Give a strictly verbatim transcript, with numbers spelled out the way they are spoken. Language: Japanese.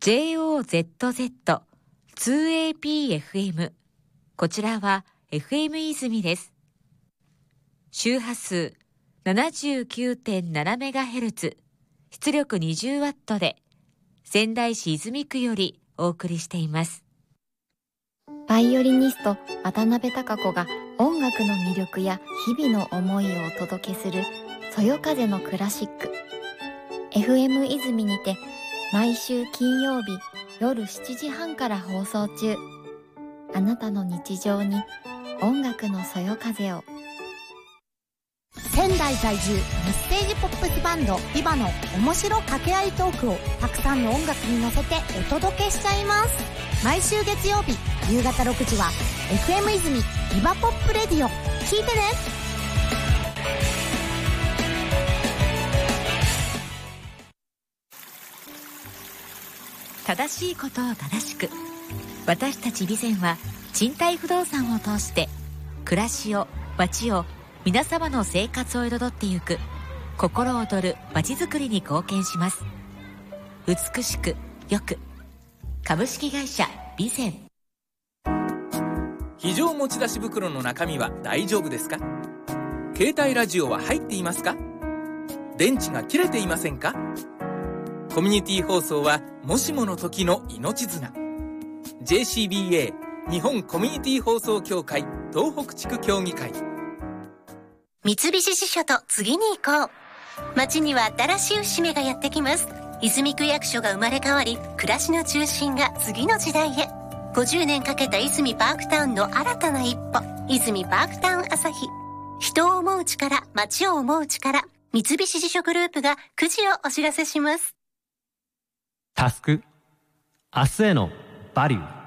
ジェイオーゼットゼットツーエーピーエフエム、 こちらは エフエム 泉です。周波数 ななじゅうきゅうてんななメガヘルツ、 出力 にじゅうワット で仙台市泉区よりお送りしています。 バイオリニスト渡辺貴子が音楽の魅力や日々の思いをお届けするそよ風のクラシック。 エフエム 泉にて毎週金曜日夜しちじはんから放送中。あなたの日常に音楽のそよ風を。 仙台在住メッセージポップスバンドビバの面白掛け合いトークをたくさんの音楽に乗せてお届けしちゃいます。毎週月曜日夕方ろくじは エフエム 泉ビバポップレディオ、聞いてね。 正しいことを正しく、私たち備前は賃貸不動産を通して暮らしを、街を、皆様の生活を彩ってゆく心躍る街づくりに貢献します。美しくよく、株式会社備前。 非常持ち出し袋の中身は大丈夫ですか？携帯ラジオは入っていますか？電池が切れていませんか？コミュニティ放送はもしもの時の命綱。 ジェーシービーエー 日本コミュニティ放送協会東北地区協議会。 三菱地所と次に行こう。街には新しい節目がやってきます。泉区役所が生まれ変わり、暮らしの中心が次の時代へ。ごじゅうねんかけた泉パークタウンの新たな一歩。泉パークタウン朝日。人を思う力、街を思う力。三菱地所グループがくじをお知らせします。 タスク、明日へのバリュー。